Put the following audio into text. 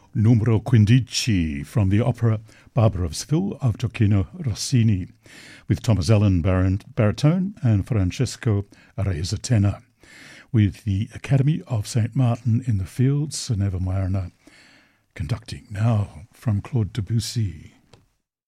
Numero 15 from the opera Barbara of Seville of Gioacchino Rossini, with Thomas Allen baritone and Francesco Reza tenor, with the Academy of St. Martin in the Fields, Eva Mariner conducting. Now from Claude Debussy.